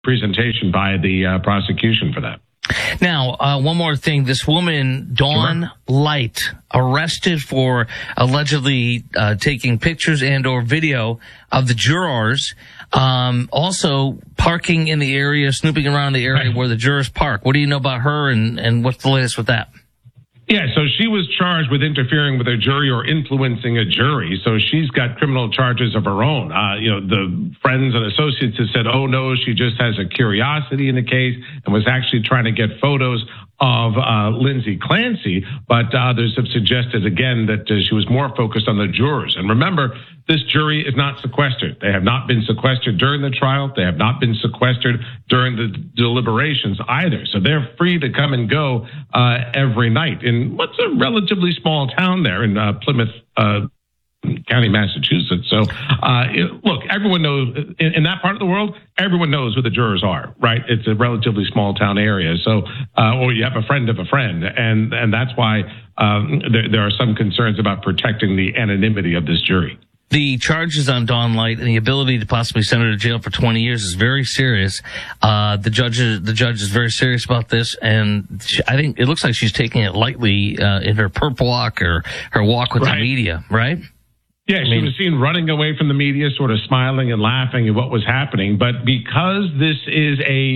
presentation by the prosecution for that. Now, one more thing. This woman, Dawn Light, arrested for allegedly taking pictures and or video of the jurors, also parking in the area, snooping around the area where the jurors park. What do you know about her, and what's the latest with that? Yeah, so she was charged with interfering with a jury or influencing a jury. So she's got criminal charges of her own. The friends and associates have said, oh, no, she just has a curiosity in the case and was actually trying to get photos of Lindsay Clancy. But others have suggested, again, that she was more focused on the jurors. And remember, this jury is not sequestered. They have not been sequestered during the trial. They have not been sequestered during the deliberations either. So they're free to come and go every night in what's a relatively small town there in Plymouth County, Massachusetts. So, look, everyone knows in that part of the world, everyone knows who the jurors are, right? It's a relatively small town area. So, or you have a friend of a friend. And that's why there are some concerns about protecting the anonymity of this jury. The charges on Dawn Light and the ability to possibly send her to jail for 20 years is very serious. The judge is very serious about this, and I think it looks like she's taking it lightly in her perp walk or her walk with the media, right? Yeah, she was seen running away from the media, sort of smiling and laughing at what was happening. But because this is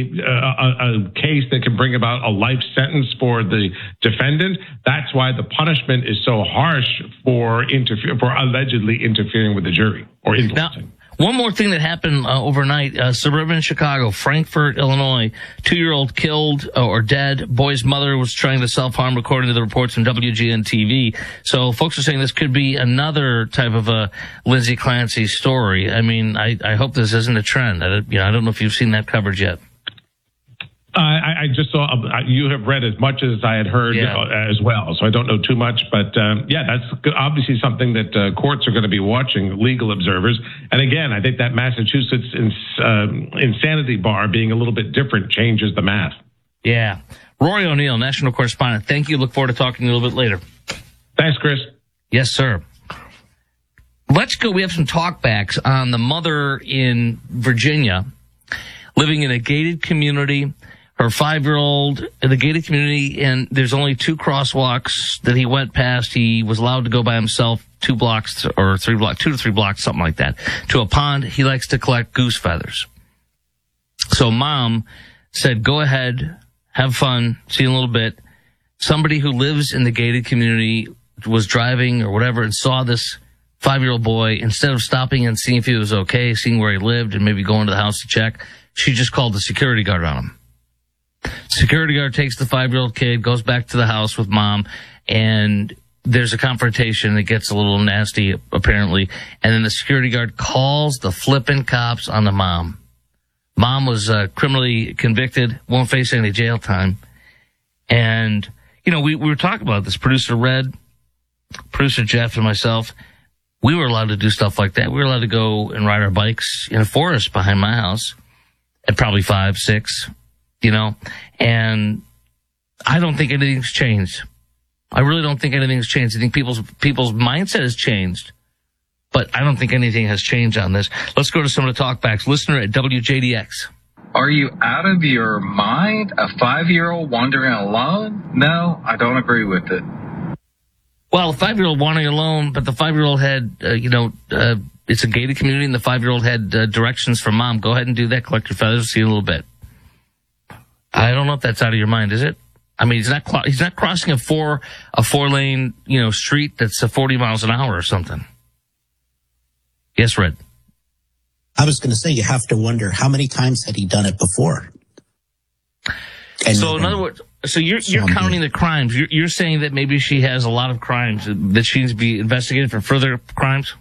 a case that can bring about a life sentence for the defendant, that's why the punishment is so harsh for allegedly interfering with the jury or influencing. Now, one more thing that happened overnight, suburban Chicago, Frankfort, Illinois, 2-year-old killed or dead. Boy's mother was trying to self-harm, according to the reports from WGN-TV. So folks are saying this could be another type of a Lindsay Clancy story. I mean, I hope this isn't a trend. I don't know if you've seen that coverage yet. I just saw you have read as much as I had heard as well, so I don't know too much. But that's obviously something that courts are going to be watching, legal observers. And again, I think that Massachusetts insanity bar being a little bit different changes the math. Yeah. Rory O'Neill, national correspondent. Thank you. Look forward to talking a little bit later. Thanks, Chris. Yes, sir. Let's go. We have some talkbacks on the mother in Virginia living in a gated community. Her 5-year-old in the gated community, and there's only 2 crosswalks that he went past. He was allowed to go by himself 2 to 3 blocks, something like that, to a pond. He likes to collect goose feathers. So mom said, go ahead, have fun, see you in a little bit. Somebody who lives in the gated community was driving or whatever and saw this 5-year-old boy. Instead of stopping and seeing if he was okay, seeing where he lived and maybe going to the house to check, she just called the security guard on him. Security guard takes the 5-year-old kid, goes back to the house with mom, and there's a confrontation that gets a little nasty, apparently. And then the security guard calls the flippin' cops on the mom. Mom was criminally convicted, won't face any jail time. And, we were talking about this. Producer Red, producer Jeff, and myself, we were allowed to do stuff like that. We were allowed to go and ride our bikes in a forest behind my house at probably 5, 6. And I don't think anything's changed. I really don't think anything's changed. I think people's mindset has changed, but I don't think anything has changed on this. Let's go to some of the talkbacks. Listener at WJDX. Are you out of your mind? A 5-year-old wandering alone? No, I don't agree with it. Well, the 5-year-old wandering alone, but the 5-year-old had, it's a gated community, and the 5-year-old had directions from mom. Go ahead and do that. Collect your feathers. See you in a little bit. I don't know if that's out of your mind, is it? I mean, he's not crossing a 4-lane, street that's 40 miles an hour or something. Yes, Red. I was going to say, you have to wonder how many times had he done it before. And so in other words, you're counting the crimes. You're saying that maybe she has a lot of crimes that she needs to be investigated for further crimes?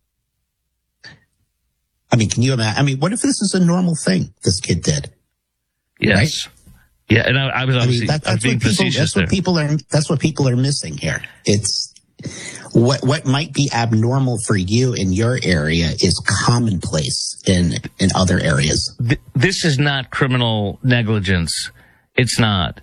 I mean, can you imagine? I mean, what if this is a normal thing this kid did? Yes. Right? Yeah, and I was obviously being facetious there. That's what people are missing here. It's what might be abnormal for you in your area is commonplace in other areas. This is not criminal negligence. It's not.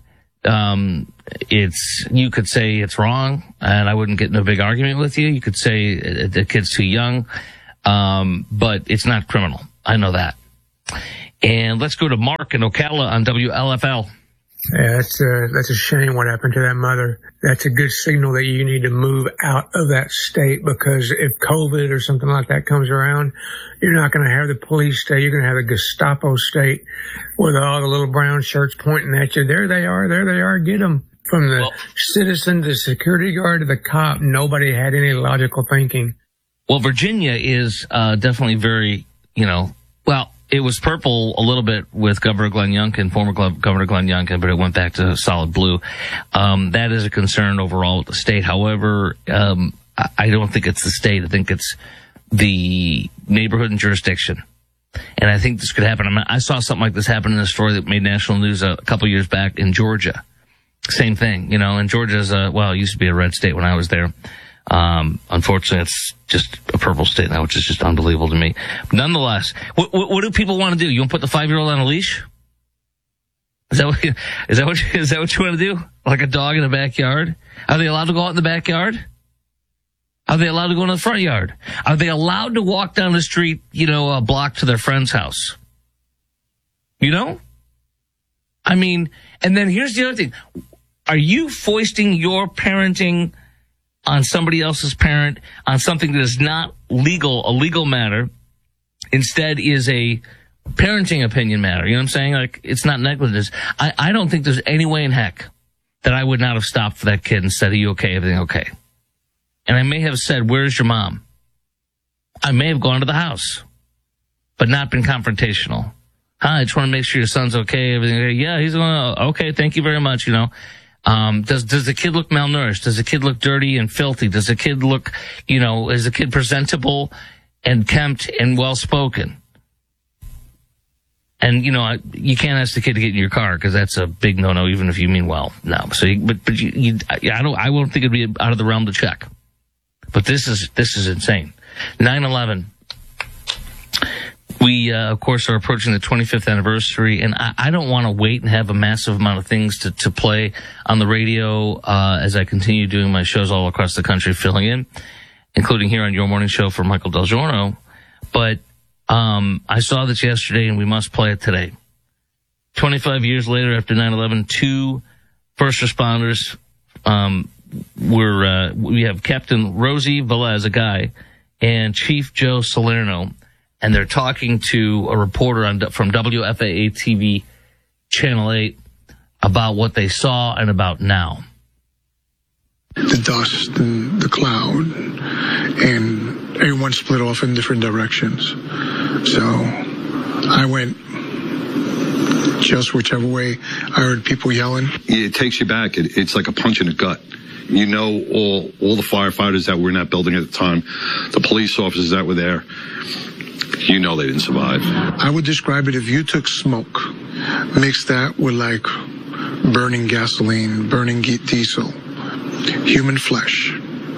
You could say it's wrong, and I wouldn't get in a big argument with you. You could say the kid's too young, but it's not criminal. I know that. And let's go to Mark in Ocala on WLFL. Yeah, that's a shame what happened to that mother. That's a good signal that you need to move out of that state, because if COVID or something like that comes around, you're not going to have the police state. You're going to have the Gestapo state with all the little brown shirts pointing at you. There they are. Get them. From the citizen to the security guard to the cop, nobody had any logical thinking. Well, Virginia is definitely very, it was purple a little bit with Governor Glenn Youngkin, former Governor Glenn Youngkin, but it went back to solid blue. That is a concern overall with the state. However, I don't think it's the state. I think it's the neighborhood and jurisdiction. And I think this could happen. I saw something like this happen in a story that made national news a couple years back in Georgia. Same thing, and Georgia's it used to be a red state when I was there. Unfortunately, it's just a purple state now, which is just unbelievable to me. But nonetheless, what do people want to do? You want to put the 5-year-old on a leash? Is that what you want to do? Like a dog in the backyard? Are they allowed to go out in the backyard? Are they allowed to go in the front yard? Are they allowed to walk down the street, a block to their friend's house? I mean, and then here's the other thing. Are you foisting your parenting on somebody else's parent, on something that is not a legal matter, instead is a parenting opinion matter? You know what I'm saying? Like, it's not negligence. I don't think there's any way in heck that I would not have stopped for that kid and said, are you okay? Everything okay? And I may have said, where's your mom? I may have gone to the house, but not been confrontational. Hi, I just want to make sure your son's okay. Everything okay? Yeah, he's going, okay, thank you very much, Does the kid look malnourished? Does the kid look dirty and filthy? Does the kid look, is the kid presentable and kempt and well-spoken? And, you can't ask the kid to get in your car because that's a big no-no, even if you mean well. No. So, I won't think it'd be out of the realm to check. But this is insane. 9/11. We, of course, are approaching the 25th anniversary, and I don't want to wait and have a massive amount of things to play on the radio as I continue doing my shows all across the country, filling in, including here on Your Morning Show for Michael Del Giorno. But I saw this yesterday, and we must play it today. 25 years later, after 9/11, 2 first responders we have Captain Rosie Velez, a guy, and Chief Joe Salerno. And they're talking to a reporter from WFAA TV Channel 8 about what they saw and about now. The dust and the cloud, and everyone split off in different directions. So I went just whichever way. I heard people yelling. It takes you back. It's like a punch in the gut. All the firefighters that were in that building at the time, the police officers that were there, they didn't survive. I would describe it, if you took smoke, mixed that with like burning gasoline, burning diesel, human flesh.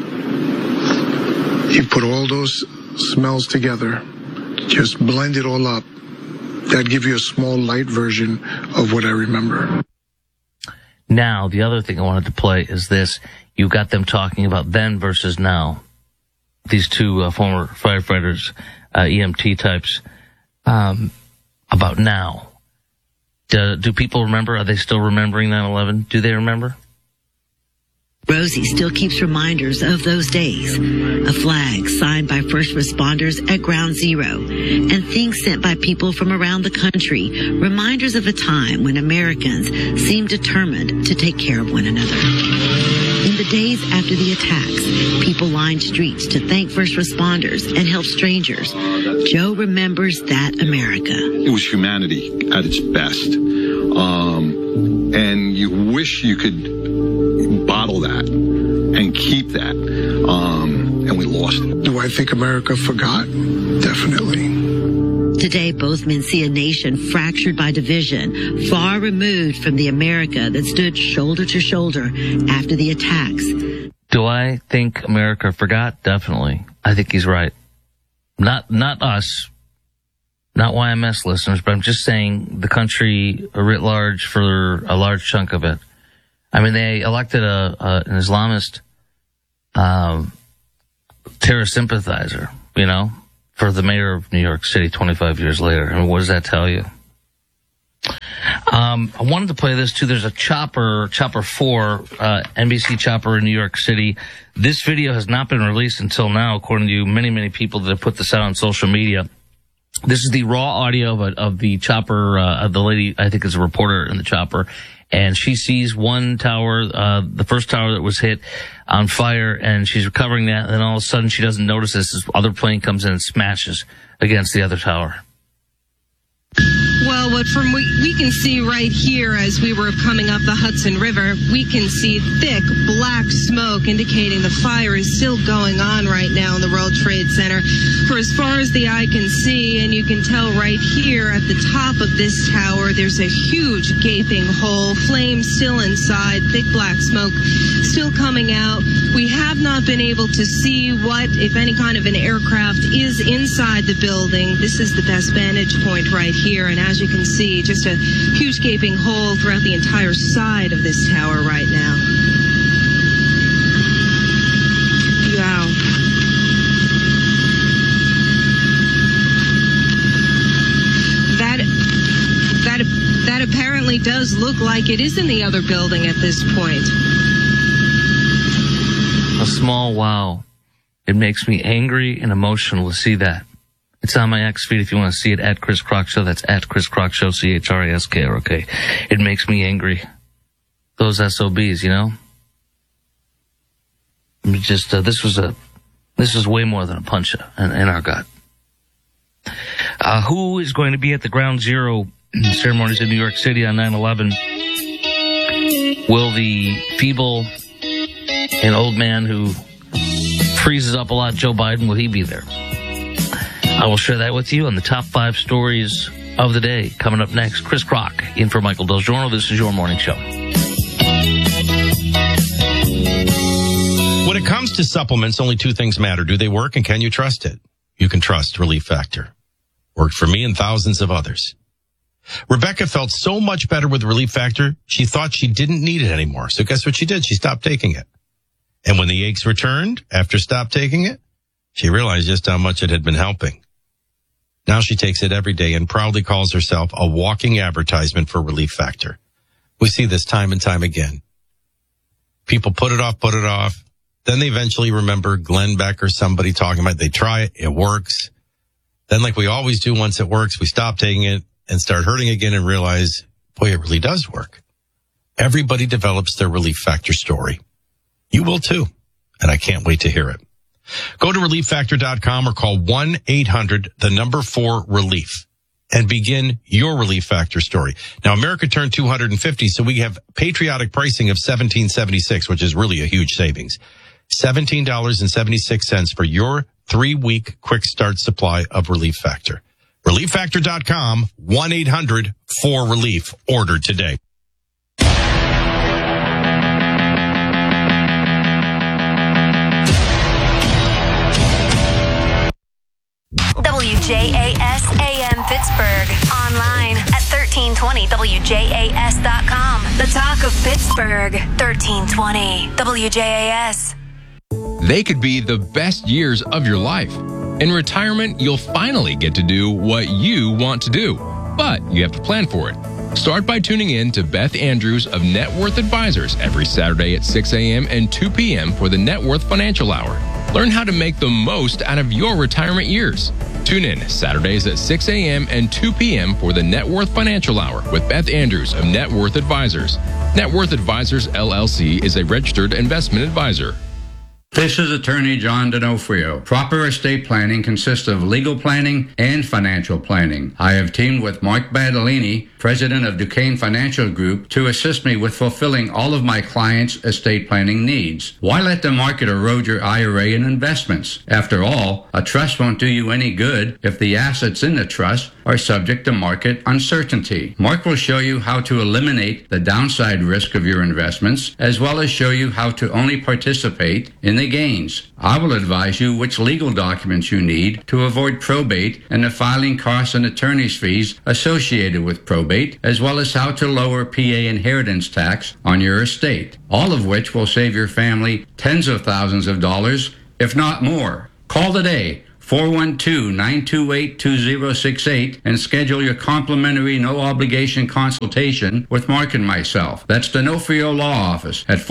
You put all those smells together, just blend it all up. That'd give you a small light version of what I remember. Now, the other thing I wanted to play is this. You got them talking about then versus now. These 2 former firefighters, EMT types, about now. Do people remember? Are they still remembering 9/11? Do they remember? Rosie still keeps reminders of those days. A flag signed by first responders at Ground Zero and things sent by people from around the country. Reminders of a time when Americans seemed determined to take care of one another. In the days after the attacks, people lined streets to thank first responders and help strangers. Joe remembers that America. It was humanity at its best. And you wish you could bottle that and keep that. And we lost it. Do I think America forgot? Definitely. Today, both men see a nation fractured by division, far removed from the America that stood shoulder to shoulder after the attacks. Do I think America forgot? Definitely. I think he's right. Not us, not YMS listeners, but I'm just saying the country writ large for a large chunk of it. I mean, they elected an Islamist terror sympathizer, for the mayor of New York City 25 years later. I mean, what does that tell you? I wanted to play this too. There's a Chopper 4, NBC Chopper in New York City. This video has not been released until now, according to many, many people that have put this out on social media. This is the raw audio of the chopper, of the lady, I think is a reporter in the chopper, and she sees one tower, the first tower that was hit, on fire, and she's recovering that, and then all of a sudden she doesn't notice this other plane comes in and smashes against the other tower. Well, what we can see right here as we were coming up the Hudson River, we can see thick black smoke indicating the fire is still going on right now in the World Trade Center. For as far as the eye can see, and you can tell right here at the top of this tower, there's a huge gaping hole, flames still inside, thick black smoke still coming out. We have not been able to see what, if any kind of an aircraft is inside the building. This is the best vantage point right here, and as you can see, just a huge gaping hole throughout the entire side of this tower right now. Wow. That apparently does look like it is in the other building at this point. A small wow. It makes me angry and emotional to see that. It's on my X feed if you want to see it, at Chris Crock Show. That's at Chris Crock Show, CHRASKROK. It makes me angry. Those SOBs, you know? Just, this was way more than a punch in our gut. Who is going to be at the Ground Zero ceremonies in New York City on 9/11? Will the feeble and old man who freezes up a lot, Joe Biden, will he be there? I will share that with you on the top 5 stories of the day. Coming up next, Chris Crock in for Michael Del Giorno. This is your morning show. When it comes to supplements, only 2 things matter. Do they work, and can you trust it? You can trust Relief Factor. Worked for me and thousands of others. Rebecca felt so much better with Relief Factor, she thought she didn't need it anymore. So guess what she did? She stopped taking it. And when the aches returned after stop taking it, she realized just how much it had been helping. Now she takes it every day and proudly calls herself a walking advertisement for Relief Factor. We see this time and time again. People put it off. Then they eventually remember Glenn Beck or somebody talking about it. They try it. It works. Then, like we always do, once it works, we stop taking it and start hurting again and realize, boy, it really does work. Everybody develops their Relief Factor story. You will too. And I can't wait to hear it. Go to ReliefFactor.com or call 1-800-4RELIEF and begin your Relief Factor story. Now, America turned 250, so we have patriotic pricing of $17.76, which is really a huge savings. $17.76 for your 3-week quick start supply of Relief Factor. ReliefFactor.com, 1-800-4RELIEF. Order today. WJAS AM Pittsburgh. Online at 1320WJAS.com. The talk of Pittsburgh. 1320 WJAS. They could be the best years of your life. In retirement, you'll finally get to do what you want to do, but you have to plan for it. Start by tuning in to Beth Andrews of Net Worth Advisors every Saturday at 6 a.m. and 2 p.m. for the Net Worth Financial Hour. Learn how to make the most out of your retirement years. Tune in Saturdays at 6 a.m. and 2 p.m. for the Net Worth Financial Hour with Beth Andrews of Net Worth Advisors. Net Worth Advisors, LLC is a registered investment advisor. This is Attorney John D'Onofrio. Proper estate planning consists of legal planning and financial planning. I have teamed with Mark Badalini, president of Duquesne Financial Group, to assist me with fulfilling all of my clients' estate planning needs. Why let the market erode your IRA and investments? After all, a trust won't do you any good if the assets in the trust are subject to market uncertainty. Mark will show you how to eliminate the downside risk of your investments, as well as show you how to only participate in the gains. I will advise you which legal documents you need to avoid probate and the filing costs and attorney's fees associated with probate, as well as how to lower PA inheritance tax on your estate, all of which will save your family tens of thousands of dollars, if not more. Call today 412-928-2068 and schedule your complimentary no-obligation consultation with Mark and myself. That's the D'Onofrio Law Office at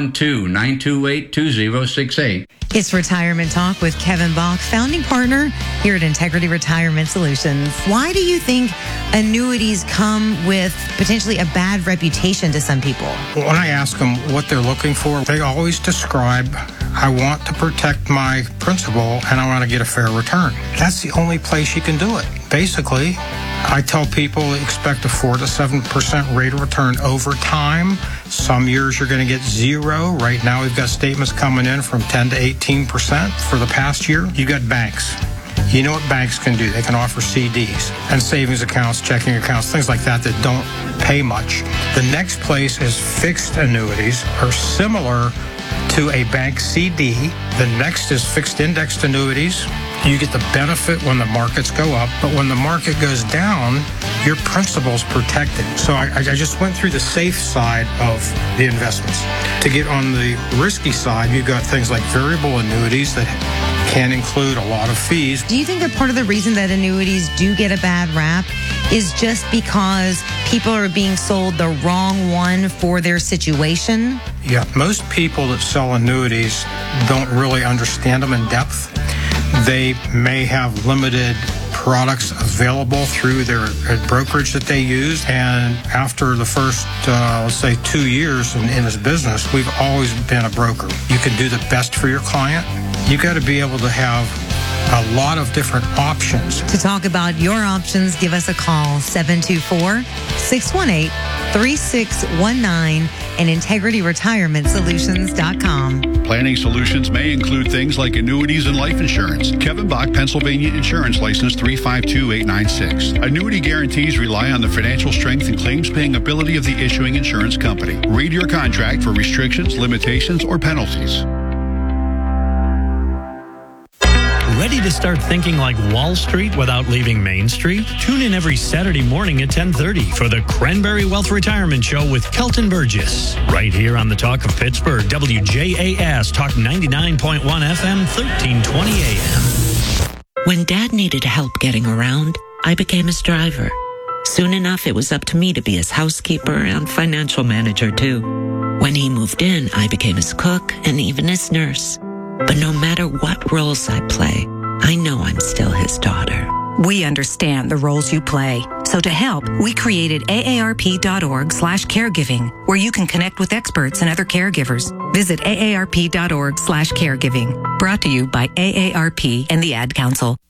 412-928-2068. It's Retirement Talk with Kevin Bach, founding partner here at Integrity Retirement Solutions. Why do you think annuities come with potentially a bad reputation to some people? When I ask them what they're looking for, they always describe, I want to protect my principal and I want to get a fair return. That's the only place you can do it. Basically, I tell people expect a 4 to 7% rate of return over time. Some years you're going to get 0. Right now we've got statements coming in from 10 to 18% for the past year. You got banks. You know what banks can do. They can offer CDs and savings accounts, checking accounts, things like that don't pay much. The next place is fixed annuities, are similar to a bank CD. The next is fixed indexed annuities. You get the benefit when the markets go up, but when the market goes down, your principal's protected. So I just went through the safe side of the investments. To get on the risky side, you've got things like variable annuities that can include a lot of fees. Do you think that part of the reason that annuities do get a bad rap is just because people are being sold the wrong one for their situation? Yeah, most people that sell annuities don't really understand them in depth. They may have limited products available through their brokerage that they use. And after the first, let's say 2 years in this business, we've always been a broker. You can do the best for your client. You got to be able to have a lot of different options. To talk about your options, give us a call, 724-618-3619 and integrityretirementsolutions.com. Planning solutions may include things like annuities and life insurance. Kevin Bach, Pennsylvania Insurance License 352896. Annuity guarantees rely on the financial strength and claims-paying ability of the issuing insurance company. Read your contract for restrictions, limitations, or penalties. Ready to start thinking like Wall Street without leaving Main Street? Tune in every Saturday morning at 10:30 for the Cranberry Wealth Retirement Show with Kelton Burgess. Right here on the Talk of Pittsburgh, WJAS Talk 99.1 FM, 1320 AM. When Dad needed help getting around, I became his driver. Soon enough, it was up to me to be his housekeeper and financial manager, too. When he moved in, I became his cook and even his nurse. But no matter what roles I play, I know I'm still his daughter. We understand the roles you play. So to help, we created aarp.org/caregiving, where you can connect with experts and other caregivers. Visit aarp.org/caregiving. Brought to you by AARP and the Ad Council.